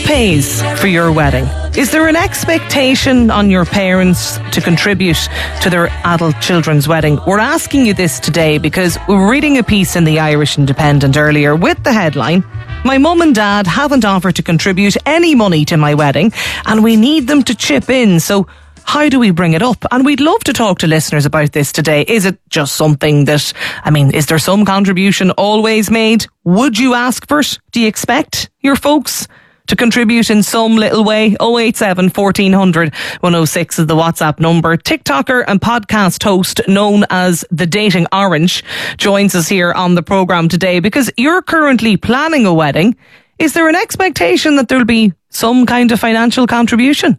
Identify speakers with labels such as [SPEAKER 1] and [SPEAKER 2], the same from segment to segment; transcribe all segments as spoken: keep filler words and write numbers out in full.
[SPEAKER 1] pays for your wedding? Is there an expectation on your parents to contribute to their adult children's wedding? We're asking you this today because we were reading a piece in the Irish Independent earlier with the headline, "My mum and dad haven't offered to contribute any money to my wedding and we need them to chip in, so how do we bring it up?" And we'd love to talk to listeners about this today. Is it just something that, I mean, is there some contribution always made? Would you ask for it? Do you expect your folks to contribute in some little way? oh eight seven, fourteen hundred, one oh six is the WhatsApp number. TikToker and podcast host known as The Dating Orange joins us here on the programme today because you're currently planning a wedding. Is there an expectation that there'll be some kind of financial contribution?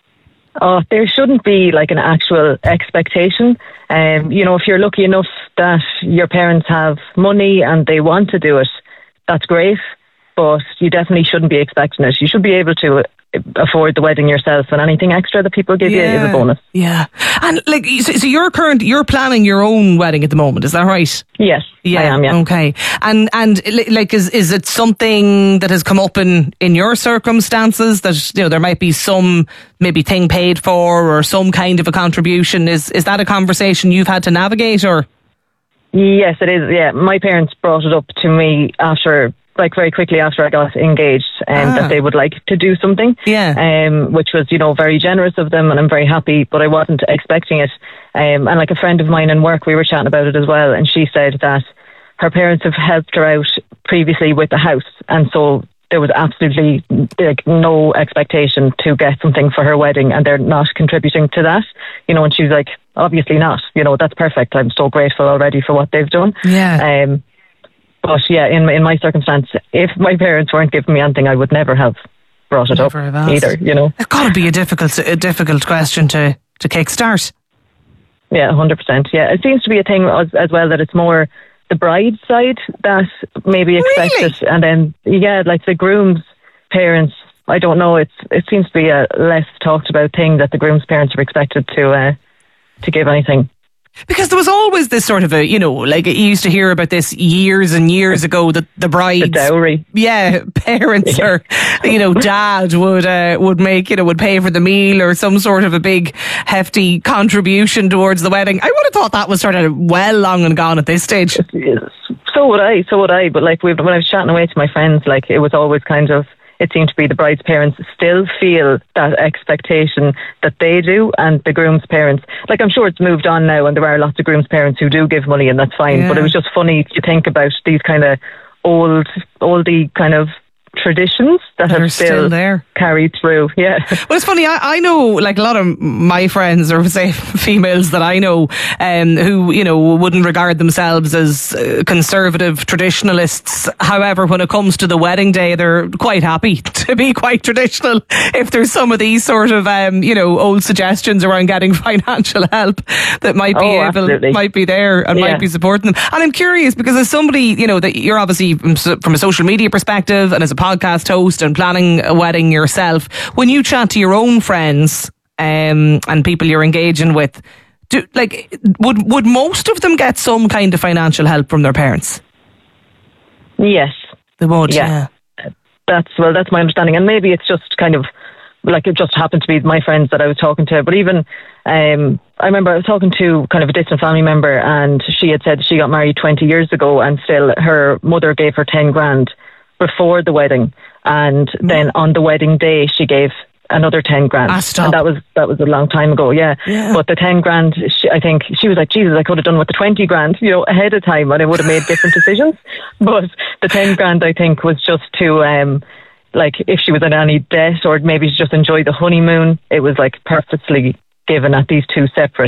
[SPEAKER 2] Oh, there shouldn't be like an actual expectation. Um, you know, if you're lucky enough that your parents have money and they want to do it, that's great. But you definitely shouldn't be expecting it. You should be able to afford the wedding yourself, and anything extra that people give
[SPEAKER 1] yeah,
[SPEAKER 2] you is a bonus.
[SPEAKER 1] Yeah. And like, so, so you're current, you're planning your own wedding at the moment, is that right?
[SPEAKER 2] Yes,
[SPEAKER 1] yeah,
[SPEAKER 2] I am, yeah.
[SPEAKER 1] Okay. And, and like, is, is it something that has come up in, in your circumstances that, you know, there might be some maybe thing paid for or some kind of a contribution? Is, is that a conversation you've had to navigate, or?
[SPEAKER 2] Yes, it is. Yeah. My parents brought it up to me after, like very quickly after I got engaged, and um, ah. that they would like to do something,
[SPEAKER 1] yeah,
[SPEAKER 2] um, which was, you know, very generous of them, and I'm very happy, but I wasn't expecting it. Um, and like a friend of mine in work, we were chatting about it as well, and she said that her parents have helped her out previously with the house, and so there was absolutely like no expectation to get something for her wedding, and they're not contributing to that, you know. And she was like, obviously not, you know, that's perfect. I'm so grateful already for what they've done.
[SPEAKER 1] Yeah.
[SPEAKER 2] Um, But yeah, in in my circumstance, if my parents weren't giving me anything, I would never have brought it
[SPEAKER 1] never
[SPEAKER 2] up
[SPEAKER 1] have
[SPEAKER 2] either. You know,
[SPEAKER 1] it's got to be a difficult a difficult question to to kickstart.
[SPEAKER 2] Yeah, one hundred percent. Yeah, it seems to be a thing as, as well that it's more the bride's side that maybe expects
[SPEAKER 1] really?
[SPEAKER 2] it, and then yeah, like the groom's parents. I don't know. It's it seems to be a less talked about thing that the groom's parents are expected to uh, to give anything.
[SPEAKER 1] Because there was always this sort of a, you know, like you used to hear about this years and years ago that the bride's,
[SPEAKER 2] the dowry,
[SPEAKER 1] yeah, parents
[SPEAKER 2] yeah.
[SPEAKER 1] or, you know, dad would uh, would make, you know, would pay for the meal or some sort of a big hefty contribution towards the wedding. I would have thought that was sort of well long and gone at this stage.
[SPEAKER 2] So would I, so would I. But like when I was chatting away to my friends, like it was always kind of, it seemed to be the bride's parents still feel that expectation that they do, and the groom's parents, like I'm sure it's moved on now and there are lots of groom's parents who do give money, and that's fine, yeah. But it was just funny to think about these kind of old, oldie kind of traditions that
[SPEAKER 1] They're
[SPEAKER 2] have still,
[SPEAKER 1] still there,
[SPEAKER 2] carried through. Yeah.
[SPEAKER 1] Well, it's funny. I, I know, like a lot of my friends, or say females that I know, um, who you know wouldn't regard themselves as uh, conservative traditionalists. However, when it comes to the wedding day, they're quite happy to be quite traditional. If there's some of these sort of um, you know old suggestions around getting financial help that might be
[SPEAKER 2] oh,
[SPEAKER 1] able,
[SPEAKER 2] absolutely.
[SPEAKER 1] might be there and
[SPEAKER 2] yeah.
[SPEAKER 1] might be supporting them. And I'm curious because as somebody, you know, that you're obviously from a social media perspective and as a podcast host and planning a wedding yourself, when you chat to your own friends um, and people you're engaging with, do, like would would most of them get some kind of financial help from their parents?
[SPEAKER 2] Yes,
[SPEAKER 1] they would.
[SPEAKER 2] Yeah,
[SPEAKER 1] yeah.
[SPEAKER 2] that's well, that's my understanding, and maybe it's just kind of like it just happened to be my friends that I was talking to. But even um, I remember I was talking to kind of a distant family member, and she had said she got married twenty years ago, and still her mother gave her ten grand before the wedding, and then on the wedding day she gave another ten grand.
[SPEAKER 1] Ah, stop.
[SPEAKER 2] And that was that was a long time ago, yeah.
[SPEAKER 1] yeah.
[SPEAKER 2] But the ten grand, she, I think she was like, Jesus, I could have done with the twenty grand, you know, ahead of time, and I would have made different decisions. But the ten grand, I think, was just to um, like if she was in any debt or maybe just enjoy the honeymoon. It was like purposely given at these two separate